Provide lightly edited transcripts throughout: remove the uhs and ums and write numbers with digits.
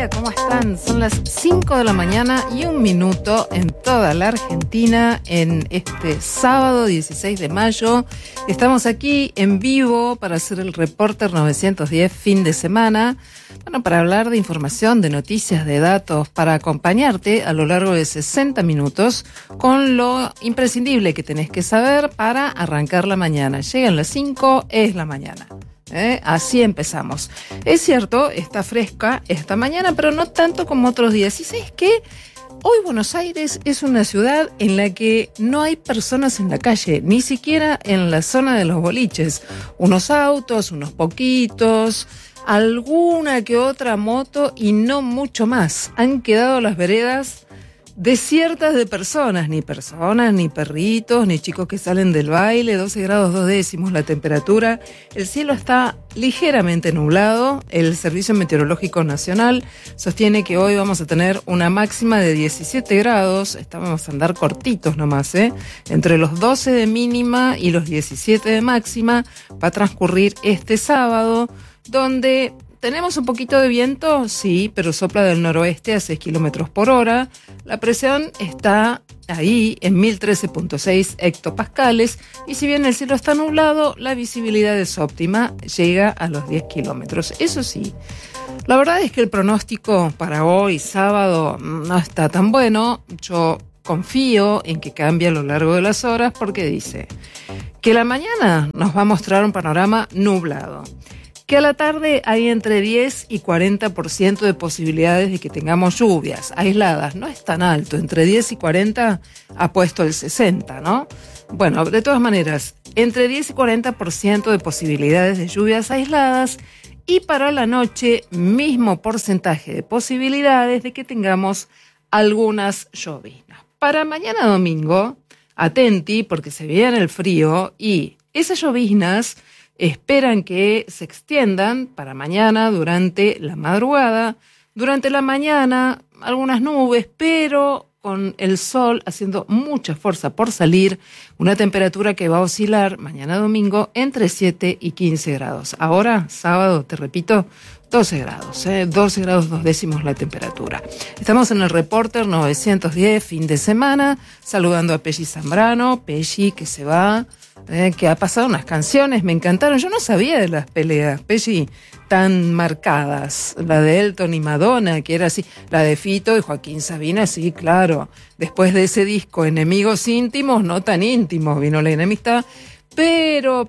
día, ¿cómo están? Son las 5 de la mañana y 1 minuto en toda la Argentina en este sábado 16 de mayo. Estamos aquí en vivo para hacer el Reporter 910 fin de semana. Bueno, para hablar de información, de noticias, de datos, para acompañarte a lo largo de 60 minutos con lo imprescindible que tenés que saber para arrancar la mañana. Llegan las 5, es la mañana. Así empezamos. Es cierto, está fresca esta mañana, pero no tanto como otros días. ¿Y sabes qué? Hoy Buenos Aires es una ciudad en la que no hay personas en la calle, ni siquiera en la zona de los boliches. Unos autos, unos poquitos, alguna que otra moto y no mucho más. Han quedado las veredas desiertas de personas, ni perritos, ni chicos que salen del baile. 12 grados 2 décimos la temperatura. El cielo está ligeramente nublado. El Servicio Meteorológico Nacional sostiene que hoy vamos a tener una máxima de 17 grados. Vamos a andar cortitos nomás, Entre los 12 de mínima y los 17 de máxima va a transcurrir este sábado, donde tenemos un poquito de viento, sí, pero sopla del noroeste a 6 kilómetros por hora. La presión está ahí en 1013.6 hectopascales y si bien el cielo está nublado, la visibilidad es óptima, llega a los 10 kilómetros. Eso sí, la verdad es que el pronóstico para hoy, sábado, no está tan bueno. Yo confío en que cambie a lo largo de las horas porque dice que la mañana nos va a mostrar un panorama nublado, que a la tarde hay entre 10 y 40% de posibilidades de que tengamos lluvias aisladas. No es tan alto, entre 10 y 40 ha puesto el 60, ¿no? Bueno, de todas maneras, entre 10 y 40% de posibilidades de lluvias aisladas y para la noche mismo porcentaje de posibilidades de que tengamos algunas lloviznas. Para mañana domingo, atenti porque se viene el frío y esas lloviznas esperan que se extiendan para mañana durante la madrugada. Durante la mañana, algunas nubes, pero con el sol haciendo mucha fuerza por salir, una temperatura que va a oscilar mañana domingo entre 7 y 15 grados. Ahora, sábado, te repito, 12 grados, 12 grados 2 décimos la temperatura. Estamos en el Reporter 910, fin de semana, saludando a Pelli Zambrano, Pelli que se va, que ha pasado unas canciones, me encantaron. Yo no sabía de las peleas, Pelli, tan marcadas. La de Elton y Madonna, que era así. La de Fito y Joaquín Sabina, sí, claro. Después de ese disco, Enemigos íntimos, no tan íntimos, vino la enemistad. Pero,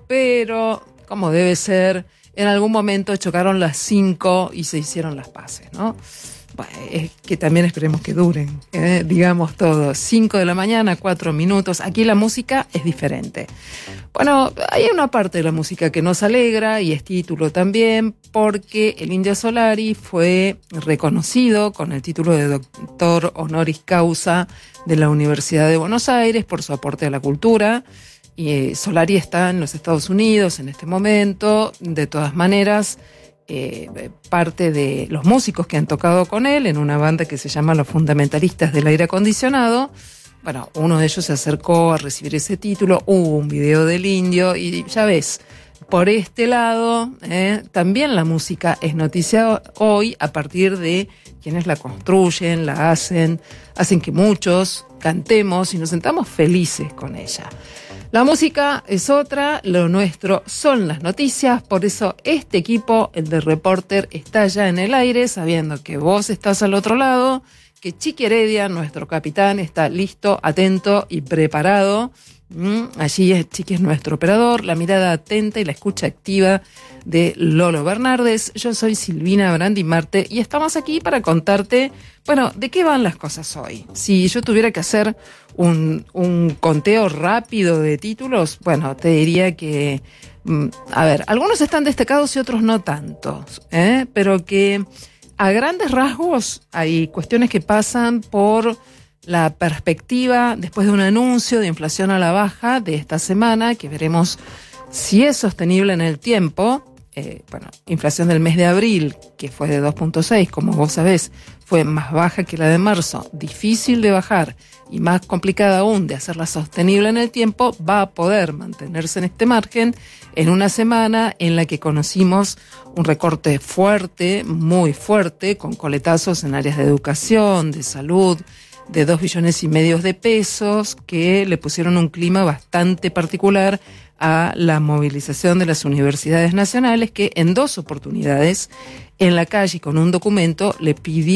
como debe ser, en algún momento chocaron las 5 y se hicieron las paces, ¿no? Bueno, que también esperemos que duren, digamos todo. 5 de la mañana, 4 minutos. Aquí la música es diferente. Bueno, hay una parte de la música que nos alegra y es título también, porque el Indio Solari fue reconocido con el título de doctor honoris causa de la Universidad de Buenos Aires por su aporte a la cultura. Y Solari está en los Estados Unidos en este momento. De todas maneras, parte de los músicos que han tocado con él en una banda que se llama Los Fundamentalistas del Aire Acondicionado, bueno, uno de ellos se acercó a recibir ese título, hubo un video del Indio y ya ves, por este lado, también la música es noticia hoy a partir de quienes la construyen, la hacen que muchos cantemos y nos sentamos felices con ella. La música es otra, lo nuestro son las noticias, por eso este equipo, el de Reporter, está ya en el aire, sabiendo que vos estás al otro lado, que Chiqui Heredia, nuestro capitán, está listo, atento y preparado. Allí Chiqui es nuestro operador, la mirada atenta y la escucha activa de Lolo Bernardes. Yo soy Silvina Brandi Marte y estamos aquí para contarte, bueno, de qué van las cosas hoy. Si yo tuviera que hacer un conteo rápido de títulos, bueno, te diría que, a ver, algunos están destacados y otros no tanto, pero que a grandes rasgos hay cuestiones que pasan por la perspectiva después de un anuncio de inflación a la baja de esta semana, que veremos si es sostenible en el tiempo, inflación del mes de abril, que fue de 2.6, como vos sabés, fue más baja que la de marzo, difícil de bajar y más complicada aún de hacerla sostenible en el tiempo, va a poder mantenerse en este margen en una semana en la que conocimos un recorte fuerte, muy fuerte, con coletazos en áreas de educación, de salud, de 2,5 billones de pesos, que le pusieron un clima bastante particular a la movilización de las universidades nacionales, que en 2 oportunidades en la calle con un documento le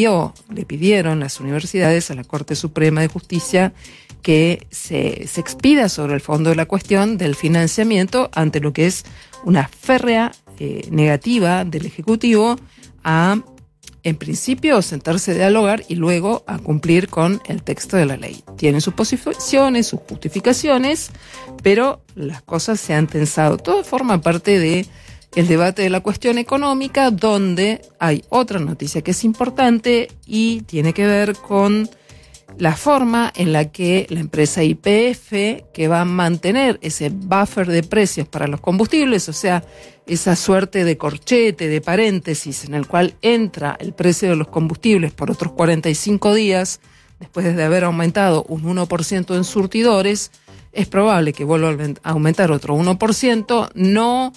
pidieron las universidades a la Corte Suprema de Justicia que se expida sobre el fondo de la cuestión del financiamiento ante lo que es una férrea negativa del Ejecutivo a, en principio, sentarse a dialogar y luego a cumplir con el texto de la ley. Tienen sus posiciones, sus justificaciones, pero las cosas se han tensado. Todo forma parte de el debate de la cuestión económica, donde hay otra noticia que es importante y tiene que ver con la forma en la que la empresa YPF, que va a mantener ese buffer de precios para los combustibles, o sea, esa suerte de corchete, de paréntesis, en el cual entra el precio de los combustibles por otros 45 días, después de haber aumentado un 1% en surtidores, es probable que vuelva a aumentar otro 1%, no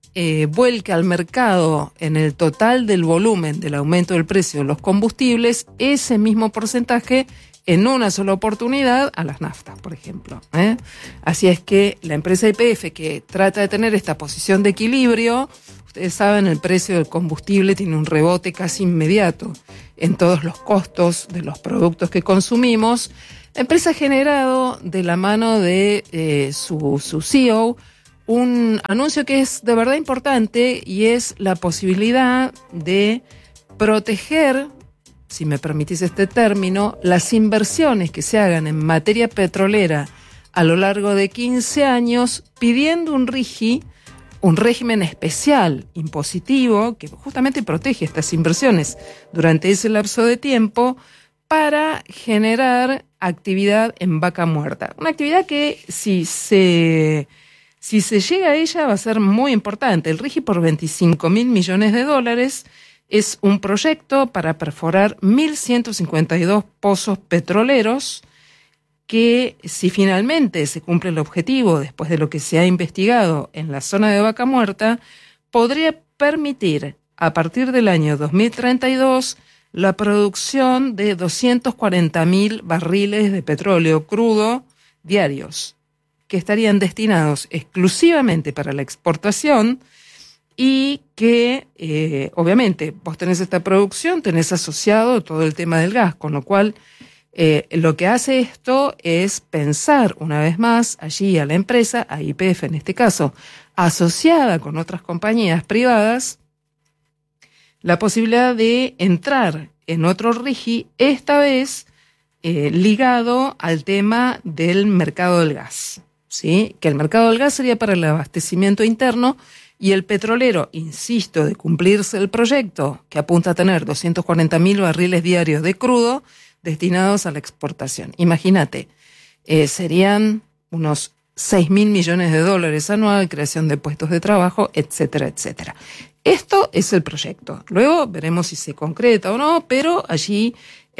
vuelque al mercado en el total del volumen del aumento del precio de los combustibles ese mismo porcentaje en una sola oportunidad a las naftas, por ejemplo. Así es que la empresa YPF, que trata de tener esta posición de equilibrio, ustedes saben, el precio del combustible tiene un rebote casi inmediato en todos los costos de los productos que consumimos. La empresa ha generado de la mano de su CEO un anuncio que es de verdad importante y es la posibilidad de proteger, si me permitís este término, las inversiones que se hagan en materia petrolera a lo largo de 15 años, pidiendo un régimen especial, impositivo, que justamente protege estas inversiones durante ese lapso de tiempo para generar actividad en vaca muerta. Una actividad que si se llega a ella va a ser muy importante. El RIGI por $25.000 millones es un proyecto para perforar 1.152 pozos petroleros que, si finalmente se cumple el objetivo después de lo que se ha investigado en la zona de Vaca Muerta, podría permitir a partir del año 2032 la producción de 240.000 barriles de petróleo crudo diarios, que estarían destinados exclusivamente para la exportación y que, obviamente, vos tenés esta producción, tenés asociado todo el tema del gas, con lo cual lo que hace esto es pensar una vez más allí a la empresa, a YPF en este caso, asociada con otras compañías privadas, la posibilidad de entrar en otro RIGI, esta vez ligado al tema del mercado del gas, ¿sí? Que el mercado del gas sería para el abastecimiento interno y el petrolero, insisto, de cumplirse el proyecto que apunta a tener 240.000 barriles diarios de crudo destinados a la exportación. Imagínate, serían unos $6.000 millones anual, creación de puestos de trabajo, etcétera, etcétera. Esto es el proyecto. Luego veremos si se concreta o no, pero allí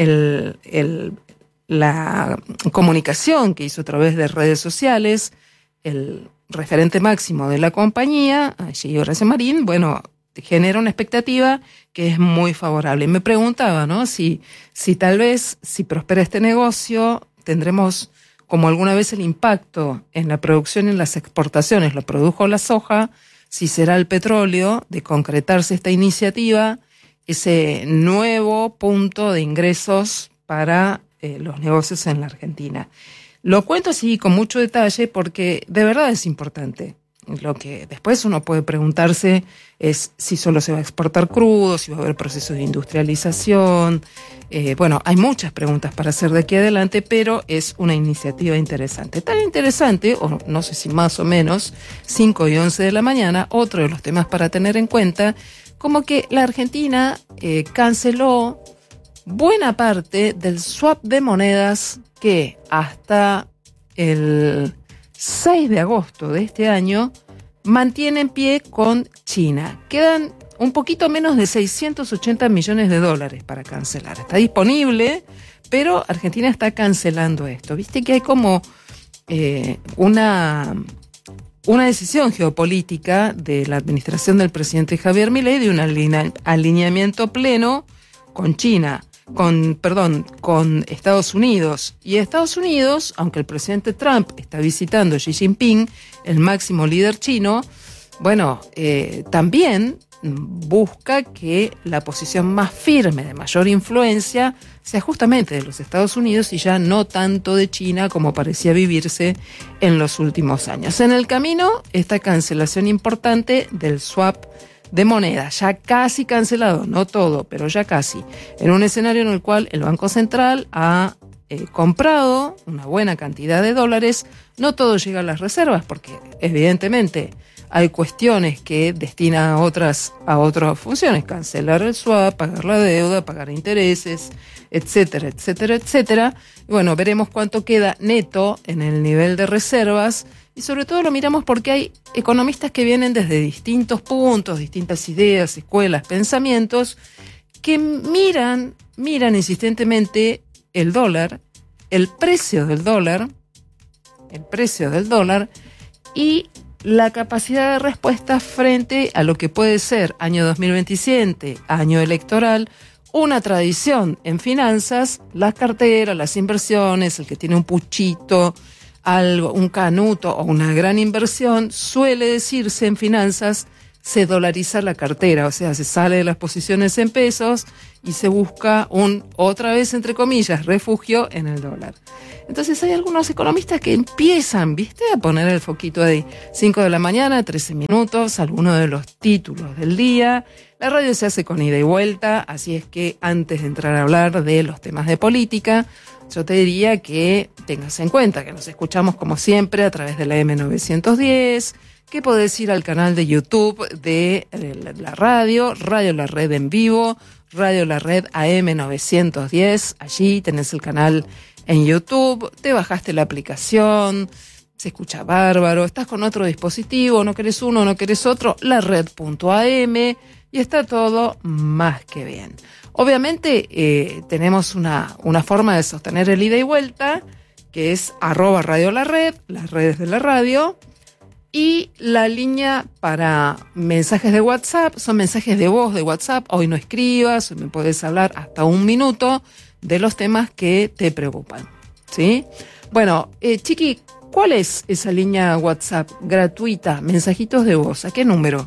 la comunicación que hizo a través de redes sociales, el referente máximo de la compañía, allí Horacio Marín, bueno, genera una expectativa que es muy favorable. Y me preguntaba, ¿no? Si tal vez, si prospera este negocio, tendremos como alguna vez el impacto en la producción y en las exportaciones. Lo produjo la soja, si será el petróleo, de concretarse esta iniciativa, ese nuevo punto de ingresos para los negocios en la Argentina. Lo cuento así con mucho detalle porque de verdad es importante. Lo que después uno puede preguntarse es si solo se va a exportar crudo, si va a haber procesos de industrialización. Bueno, hay muchas preguntas para hacer de aquí adelante, pero es una iniciativa interesante. Tan interesante, o no sé si más o menos, 5:11 de la mañana, otro de los temas para tener en cuenta, como que la Argentina canceló buena parte del swap de monedas que hasta el 6 de agosto de este año mantiene en pie con China. Quedan un poquito menos de 680 millones de dólares para cancelar. Está disponible, pero Argentina está cancelando esto. Viste que hay como una decisión geopolítica de la administración del presidente Javier Milei de un alineamiento pleno con China, con Estados Unidos. Y Estados Unidos, aunque el presidente Trump está visitando a Xi Jinping, el máximo líder chino, también busca que la posición más firme, de mayor influencia, sea justamente de los Estados Unidos y ya no tanto de China como parecía vivirse en los últimos años. En el camino, esta cancelación importante del swap de moneda, ya casi cancelado, no todo, pero ya casi, en un escenario en el cual el Banco Central ha comprado una buena cantidad de dólares. No todo llega a las reservas, porque evidentemente hay cuestiones que destina a otras funciones, cancelar el swap, pagar la deuda, pagar intereses, etcétera, etcétera, etcétera. Y bueno, veremos cuánto queda neto en el nivel de reservas, y sobre todo lo miramos porque hay economistas que vienen desde distintos puntos, distintas ideas, escuelas, pensamientos, que miran insistentemente el dólar, el precio del dólar y la capacidad de respuesta frente a lo que puede ser año 2027, año electoral, una tradición en finanzas, las carteras, las inversiones, el que tiene un puchito, algo, un canuto o una gran inversión, suele decirse en finanzas, se dolariza la cartera, o sea, se sale de las posiciones en pesos y se busca otra vez, entre comillas, refugio en el dólar. Entonces hay algunos economistas que empiezan, a poner el foquito ahí. 5 de la mañana, 13 minutos, algunos de los títulos del día. La radio se hace con ida y vuelta, así es que antes de entrar a hablar de los temas de política, yo te diría que tengas en cuenta que nos escuchamos como siempre a través de la M910, que podés ir al canal de YouTube de la radio, Radio La Red en vivo, Radio La Red AM910, allí tenés el canal en YouTube, te bajaste la aplicación, se escucha bárbaro, estás con otro dispositivo, no querés uno, no querés otro, lared.am, y está todo más que bien. Obviamente tenemos una forma de sostener el ida y vuelta, que es @Radio La Red, las redes de la radio, y la línea para mensajes de WhatsApp son mensajes de voz de WhatsApp. Hoy no escribas, hoy me podés hablar hasta 1 minuto de los temas que te preocupan, ¿sí? Bueno, Chiqui, ¿cuál es esa línea WhatsApp gratuita? Mensajitos de voz, ¿a qué número?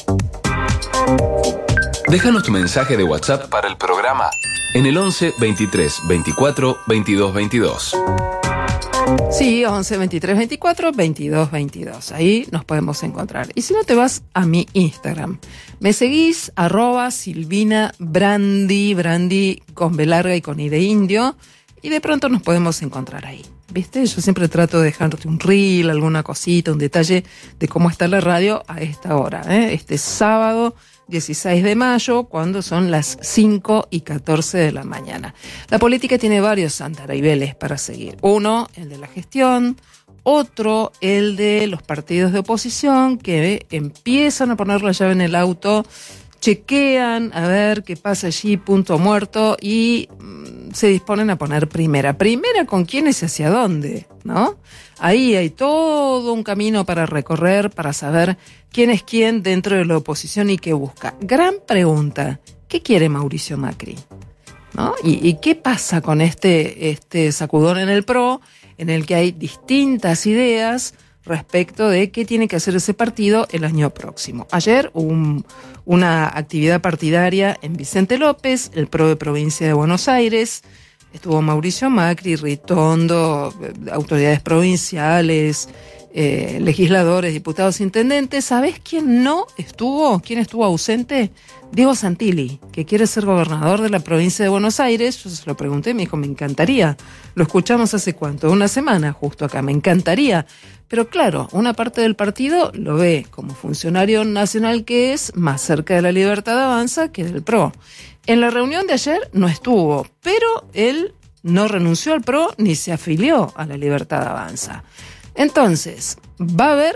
Déjanos tu mensaje de WhatsApp para el programa en el 11 23 24 22 22. Sí, 11 23 24 22 22. Ahí nos podemos encontrar. Y si no, te vas a mi Instagram. Me seguís @Silvina Brandi, Brandi con B larga y con I de indio. Y de pronto nos podemos encontrar ahí. ¿Viste? Yo siempre trato de dejarte un reel, alguna cosita, un detalle de cómo está la radio a esta hora, este sábado 16 de mayo, cuando son las 5:14 de la mañana. La política tiene varios andariveles para seguir. Uno, el de la gestión. Otro, el de los partidos de oposición, que empiezan a poner la llave en el auto, chequean a ver qué pasa allí, punto muerto, y se disponen a poner primera. ¿Primera con quiénes y hacia dónde? ¿No? Ahí hay todo un camino para recorrer, para saber quién es quién dentro de la oposición y qué busca. Gran pregunta, ¿qué quiere Mauricio Macri? ¿No? ¿Y qué pasa con este sacudón en el PRO, en el que hay distintas ideas respecto de qué tiene que hacer ese partido el año próximo? Ayer hubo una actividad partidaria en Vicente López, el PRO de Provincia de Buenos Aires. Estuvo Mauricio Macri, Ritondo, autoridades provinciales, legisladores, diputados, intendentes. ¿Sabés quién no estuvo? ¿Quién estuvo ausente? Diego Santilli, que quiere ser gobernador de la provincia de Buenos Aires. Yo se lo pregunté, me dijo, me encantaría. Lo escuchamos hace cuánto, una semana justo acá, me encantaría. Pero claro, una parte del partido lo ve como funcionario nacional que es más cerca de la Libertad Avanza que del PRO. En la reunión de ayer no estuvo, pero él no renunció al PRO ni se afilió a la Libertad Avanza. Entonces, va a haber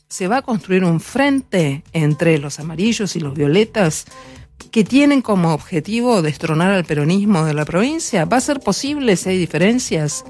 se va a construir un frente entre los amarillos y los violetas que tienen como objetivo destronar al peronismo de la provincia? ¿Va a ser posible si hay diferencias?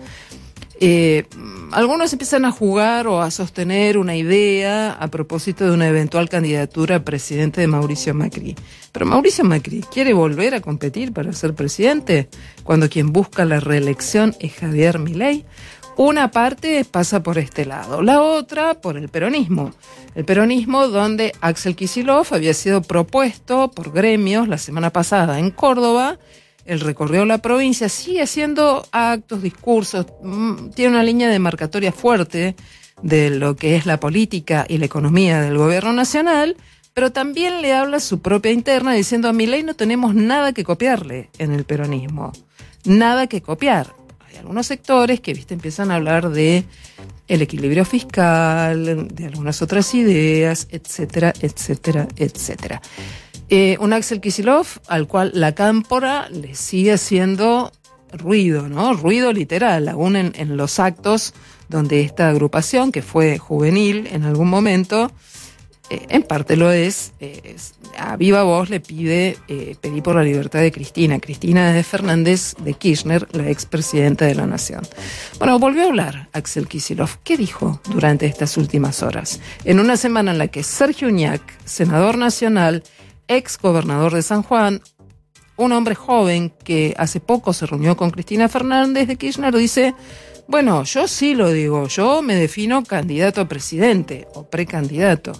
Algunos empiezan a jugar o a sostener una idea a propósito de una eventual candidatura a presidente de Mauricio Macri. Pero Mauricio Macri quiere volver a competir para ser presidente cuando quien busca la reelección es Javier Milei. Una parte pasa por este lado, la otra por el peronismo. El peronismo donde Axel Kicillof había sido propuesto por gremios la semana pasada en Córdoba. Él recorrió la provincia, sigue haciendo actos, discursos, tiene una línea demarcatoria fuerte de lo que es la política y la economía del gobierno nacional, pero también le habla a su propia interna diciendo: a Milei no tenemos nada que copiarle en el peronismo, nada que copiar. Hay algunos sectores que empiezan a hablar de el equilibrio fiscal, de algunas otras ideas, etcétera, etcétera, etcétera. Un Axel Kicillof al cual la cámpora le sigue haciendo ruido, ¿no? Ruido literal, aún en los actos donde esta agrupación, que fue juvenil en algún momento, en parte lo es, a viva voz le pedí por la libertad de Cristina de Fernández de Kirchner, la expresidenta de la Nación. Bueno, volvió a hablar Axel Kicillof. ¿Qué dijo durante estas últimas horas? En una semana en la que Sergio Uñac, senador nacional, ex gobernador de San Juan, un hombre joven que hace poco se reunió con Cristina Fernández de Kirchner, dice: bueno, yo sí lo digo, yo me defino candidato a presidente o precandidato.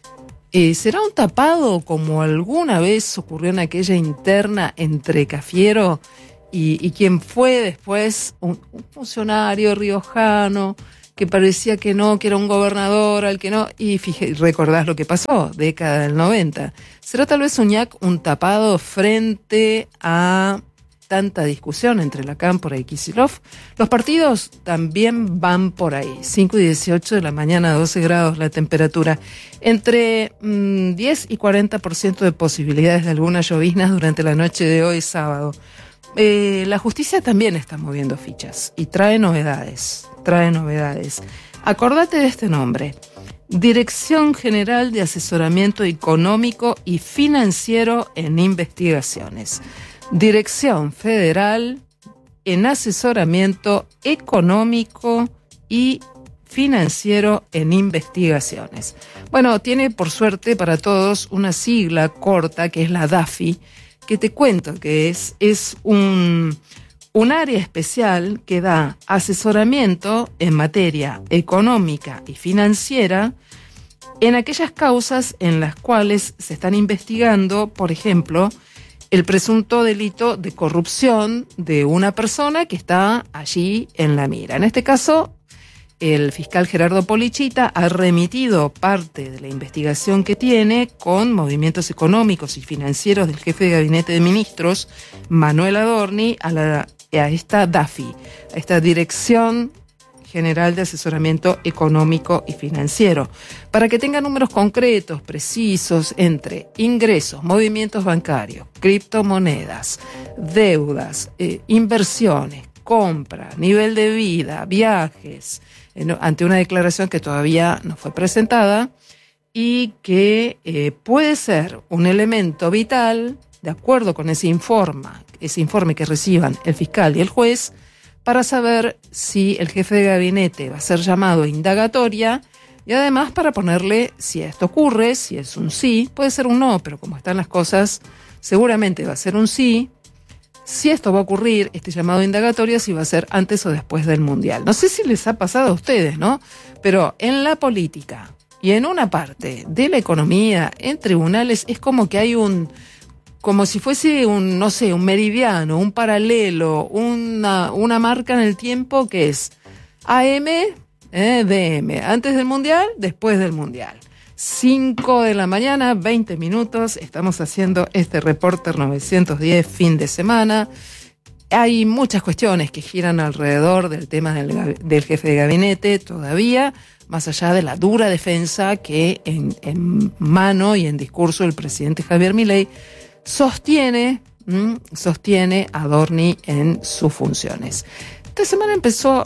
¿Será un tapado como alguna vez ocurrió en aquella interna entre Cafiero y quien fue después un funcionario riojano que parecía que no, que era un gobernador al que no, y recordás lo que pasó, década del 90. ¿Será tal vez Uñac un tapado frente a tanta discusión entre la cámpora y Kicillof? Los partidos también van por ahí, 5 y 18 de la mañana, 12 grados la temperatura, entre 10 y 40% de posibilidades de algunas lloviznas durante la noche de hoy sábado. La justicia también está moviendo fichas y trae novedades. Acordate de este nombre: Dirección General de Asesoramiento Económico y Financiero en Investigaciones. Dirección Federal en Asesoramiento Económico y Financiero en Investigaciones. Bueno, tiene por suerte para todos una sigla corta que es la DAFI, que te cuento que es un área especial que da asesoramiento en materia económica y financiera en aquellas causas en las cuales se están investigando, por ejemplo, el presunto delito de corrupción de una persona que está allí en la mira. En este caso, el fiscal Gerardo Polichita ha remitido parte de la investigación que tiene con movimientos económicos y financieros del jefe de gabinete de ministros, Manuel Adorni, a esta DAFI, a esta Dirección General de Asesoramiento Económico y Financiero, para que tenga números concretos, precisos, entre ingresos, movimientos bancarios, criptomonedas, deudas, inversiones, compra, nivel de vida, viajes, ante una declaración que todavía no fue presentada y que puede ser un elemento vital, de acuerdo con ese informe que reciban el fiscal y el juez, para saber si el jefe de gabinete va a ser llamado a indagatoria y además para ponerle, si esto ocurre, si es un sí, puede ser un no, pero como están las cosas, seguramente va a ser un sí. Si esto va a ocurrir, este llamado a indagatoria, si va a ser antes o después del Mundial. No sé si les ha pasado a ustedes, ¿no? Pero en la política y en una parte de la economía, en tribunales, es como que hay como si fuese un meridiano, un paralelo, una marca en el tiempo que es AM, DM, antes del Mundial, después del Mundial. 5 de la mañana, 20 minutos, estamos haciendo este Reporter 910 fin de semana. Hay muchas cuestiones que giran alrededor del tema del jefe de gabinete todavía, más allá de la dura defensa que en mano y en discurso el presidente Javier Milei sostiene a Adorni en sus funciones. Esta semana empezó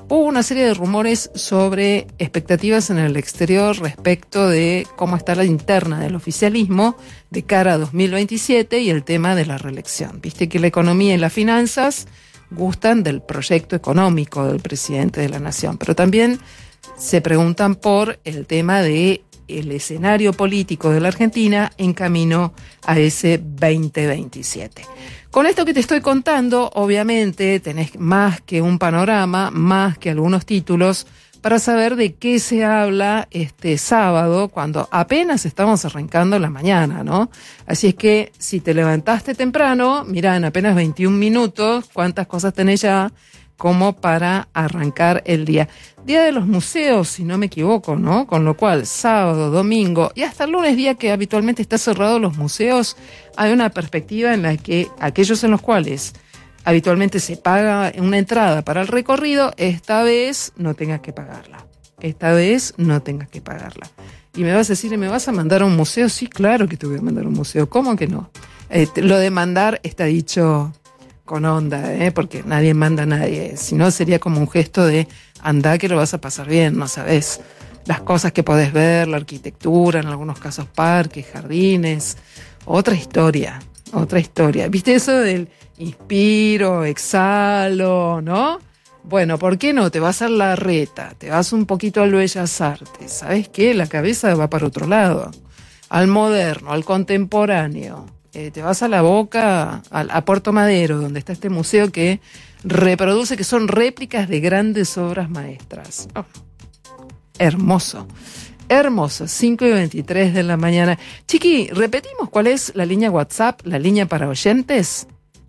hubo una serie de rumores sobre expectativas en el exterior respecto de cómo está la interna del oficialismo de cara a 2027 y el tema de la reelección. Viste que la economía y las finanzas gustan del proyecto económico del presidente de la nación, pero también se preguntan por el tema de el escenario político de la Argentina en camino a ese 2027. Con esto que te estoy contando, obviamente tenés más que un panorama, más que algunos títulos, para saber de qué se habla este sábado, cuando apenas estamos arrancando la mañana, ¿no? Así es que si te levantaste temprano, mirá, en apenas 21 minutos, cuántas cosas tenés ya como para arrancar el día. Día de los museos, si no me equivoco, ¿no? Con lo cual, sábado, domingo y hasta el lunes, día que habitualmente está cerrado los museos, hay una perspectiva en la que aquellos en los cuales habitualmente se paga una entrada para el recorrido, esta vez no tengas que pagarla. Esta vez no tengas que pagarla. Y me vas a decir, ¿me vas a mandar a un museo? Sí, claro que te voy a mandar a un museo. ¿Cómo que no? Lo de mandar está dicho con onda, porque nadie manda a nadie. Si no, sería como un gesto de andá que lo vas a pasar bien, no sabés las cosas que podés ver, la arquitectura, en algunos casos parques, jardines. Otra historia. ¿Viste eso del inspiro, exhalo, no? Bueno, ¿por qué no? Te vas a la Reta, te vas un poquito al Bellas Artes. ¿Sabés qué? La cabeza va para otro lado. Al moderno, al contemporáneo. Te vas a la Boca, a Puerto Madero, donde está este museo que reproduce, que son réplicas de grandes obras maestras. Oh, hermoso, 5:23 de la mañana. Chiqui, repetimos cuál es la línea WhatsApp, la línea para oyentes.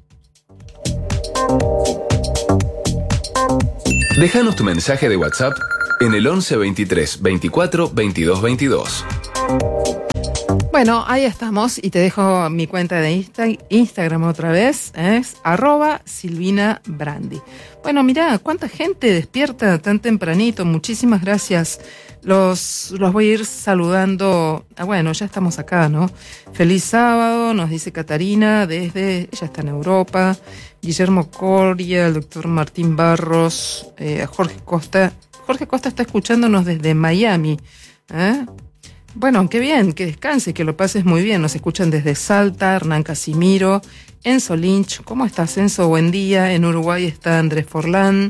Déjanos tu mensaje de WhatsApp en el 11 23 24 22 22. Bueno, ahí estamos y te dejo mi cuenta de Instagram otra vez, es @SilvinaBrandi. Bueno, mirá, cuánta gente despierta tan tempranito, muchísimas gracias. Los voy a ir saludando. Bueno, ya estamos acá, ¿no? Feliz sábado, nos dice Catarina, ella está en Europa. Guillermo Coria, el doctor Martín Barros, Jorge Costa. Jorge Costa está escuchándonos desde Miami, Bueno, qué bien, que descanses, que lo pases muy bien. Nos escuchan desde Salta, Hernán Casimiro, Enzo Lynch. ¿Cómo estás, Enzo? Buen día. En Uruguay está Andrés Forlán.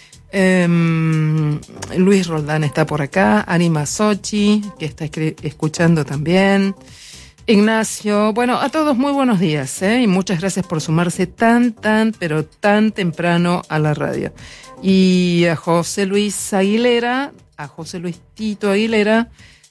Luis Roldán está por acá. Ari Masochi, que está escuchando también. Ignacio. Bueno, a todos muy buenos días, y muchas gracias por sumarse pero tan temprano a la radio. Y a José Luis Aguilera, a José Luis Tito Aguilera,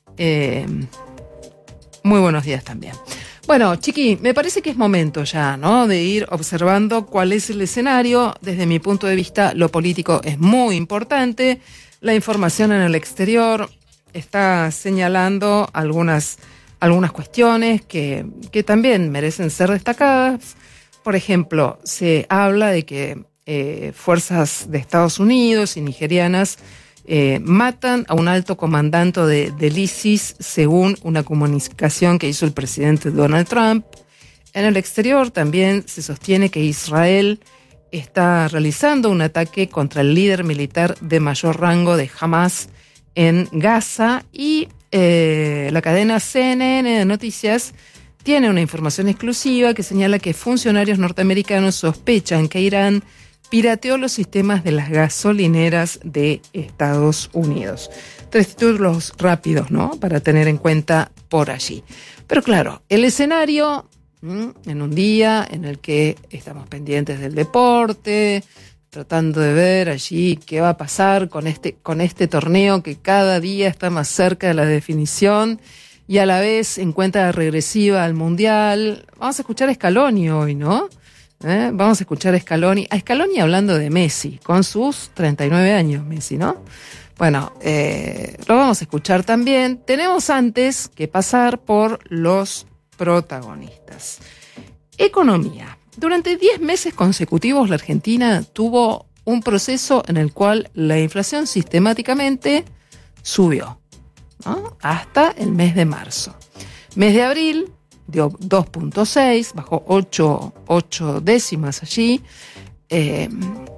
muy buenos días también. Bueno, Chiqui, me parece que es momento ya, ¿no?, de ir observando cuál es el escenario. Desde mi punto de vista, lo político es muy importante. La información en el exterior está señalando algunas cuestiones que también merecen ser destacadas. Por ejemplo, se habla de que fuerzas de Estados Unidos y nigerianas matan a un alto comandante del ISIS, según una comunicación que hizo el presidente Donald Trump. En el exterior también se sostiene que Israel está realizando un ataque contra el líder militar de mayor rango de Hamas en Gaza, y la cadena CNN de noticias tiene una información exclusiva que señala que funcionarios norteamericanos sospechan que Irán pirateó los sistemas de las gasolineras de Estados Unidos. 3 títulos rápidos, ¿no?, para tener en cuenta por allí. Pero claro, el escenario, en un día en el que estamos pendientes del deporte, tratando de ver allí qué va a pasar con este torneo que cada día está más cerca de la definición y a la vez en cuenta regresiva al Mundial. Vamos a escuchar a Scaloni hoy, ¿no? Vamos a escuchar a Scaloni hablando de Messi, con sus 39 años, Messi, ¿no? Bueno, lo vamos a escuchar también. Tenemos antes que pasar por los protagonistas. Economía. Durante 10 meses consecutivos la Argentina tuvo un proceso en el cual la inflación sistemáticamente subió, ¿no?, hasta el mes de marzo. Mes de abril dio 2.6, bajó 8 décimas allí.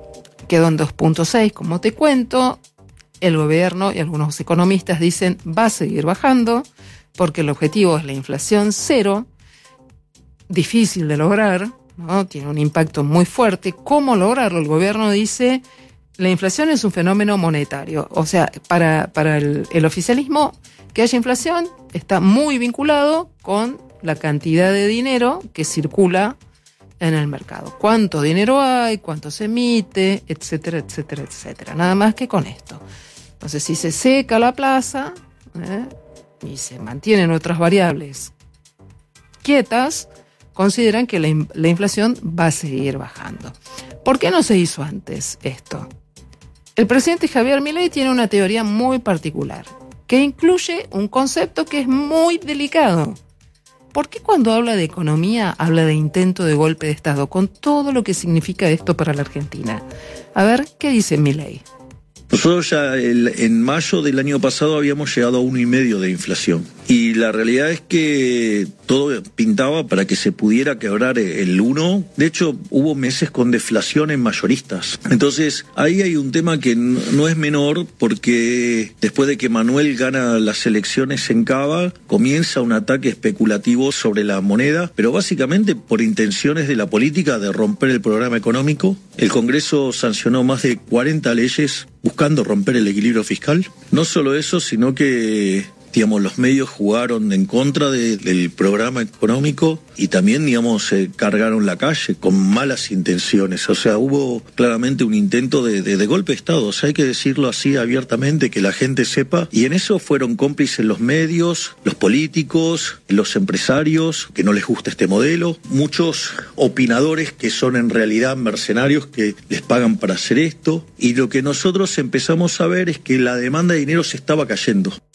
quedó en 2.6, como te cuento. El gobierno y algunos economistas dicen va a seguir bajando porque el objetivo es la inflación cero, difícil de lograr, ¿no? Tiene un impacto muy fuerte. ¿Cómo lograrlo? El gobierno dice la inflación es un fenómeno monetario, o sea, para el oficialismo que haya inflación está muy vinculado con la cantidad de dinero que circula en el mercado. ¿Cuánto dinero hay? ¿Cuánto se emite? Etcétera, etcétera, etcétera. Nada más que con esto. Entonces, si se seca la plaza y se mantienen otras variables quietas, consideran que la inflación va a seguir bajando. ¿Por qué no se hizo antes esto? El presidente Javier Milei tiene una teoría muy particular, que incluye un concepto que es muy delicado. ¿Por qué cuando habla de economía habla de intento de golpe de Estado, con todo lo que significa esto para la Argentina? A ver, ¿qué dice Milei? Nosotros ya en mayo del año pasado habíamos llegado a 1,5% de inflación. Y la realidad es que todo pintaba para que se pudiera quebrar el 1%. De hecho, hubo meses con deflación en mayoristas. Entonces, ahí hay un tema que no es menor, porque después de que Manuel gana las elecciones en Cava, comienza un ataque especulativo sobre la moneda, pero básicamente por intenciones de la política de romper el programa económico. El Congreso sancionó más de 40 leyes buscando romper el equilibrio fiscal. No solo eso, sino que, digamos, los medios jugaron en contra del programa económico y también, digamos, cargaron la calle con malas intenciones. O sea, hubo claramente un intento de golpe de Estado. O sea, hay que decirlo así abiertamente, que la gente sepa. Y en eso fueron cómplices los medios, los políticos, los empresarios, que no les gusta este modelo. Muchos opinadores que son en realidad mercenarios que les pagan para hacer esto. Y lo que nosotros empezamos a ver es que la demanda de dinero se estaba cayendo.